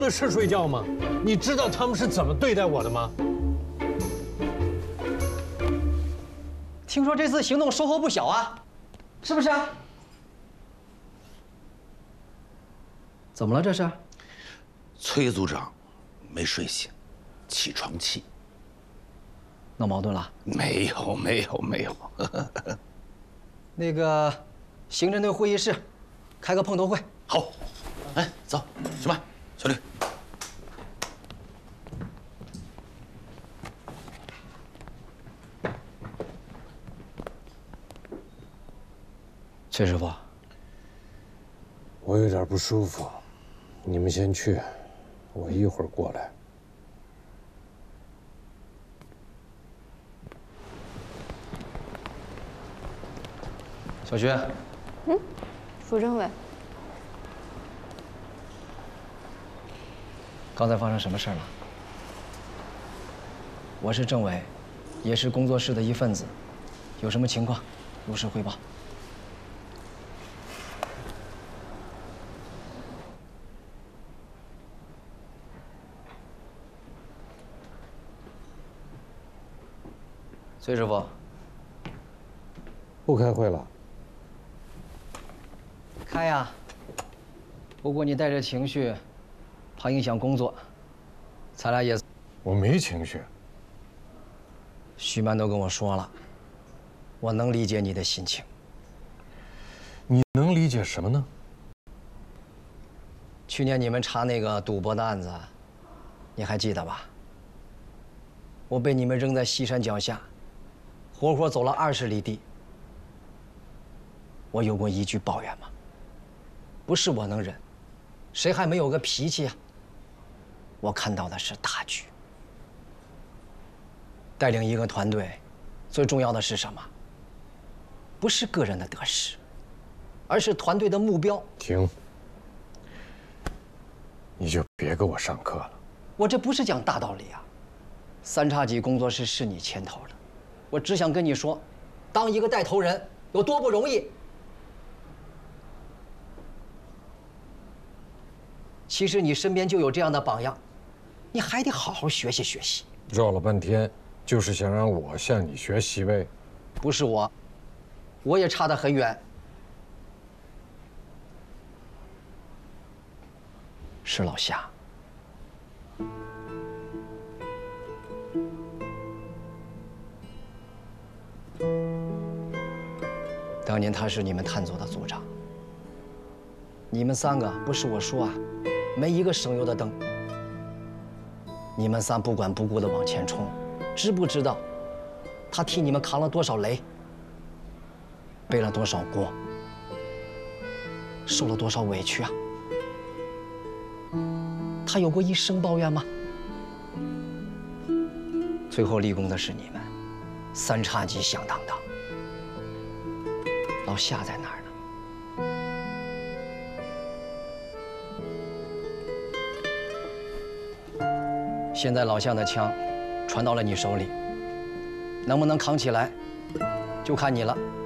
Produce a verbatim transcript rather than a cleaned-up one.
是睡觉吗？你知道他们是怎么对待我的吗？ 听说这次行动收获不小啊，是不是？怎么了这是？ 崔组长没睡醒，起床气。 闹矛盾了？ 没有，没有，没有。 那个，行政队会议室，开个碰头会。 好，哎，走，去吧，小吕。 崔师傅， 我有点不舒服，你们先去，我一会儿过来。 小徐。 嗯，副政委， 刚才发生什么事了？我是政委，也是工作室的一份子，有什么情况，如实汇报。崔师傅， 不开会了。 开呀。不过你带着情绪，怕影响工作，咱俩也…… 我没情绪。 徐曼都跟我说了，我能理解你的心情。 你能理解什么呢？ 去年你们查那个赌博的案子，你还记得吧？我被你们扔在西山脚下，活活走了二十里地。我有过一句抱怨吗？不是我能忍，谁还没有个脾气啊？我看到的是大局。带领一个团队，最重要的是什么？不是个人的得失，而是团队的目标。 停！你就别给我上课了。 我这不是讲大道理啊。三叉戟工作室是你牵头的，我只想跟你说，当一个带头人有多不容易。其实你身边就有这样的榜样，你还得好好学习学习。 绕了半天，就是想让我向你学习呗？ 不是我，我也差得很远。是老夏。当年他是你们探组的组长，你们三个不是我说啊，没一个省油的灯。你们仨不管不顾的往前冲，知不知道他替你们扛了多少雷，背了多少锅，受了多少委屈啊？他有过一声抱怨吗？最后立功的是你们，三叉戟响当当。老夏在哪儿呢？现在老夏的枪传到了你手里，能不能扛起来，就看你了。